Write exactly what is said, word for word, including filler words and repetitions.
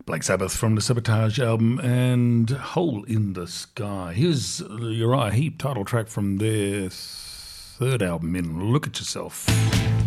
Black Sabbath from the Sabotage album and Hole in the Sky. Here's Uriah Heep, title track from their third album in Look at Yourself.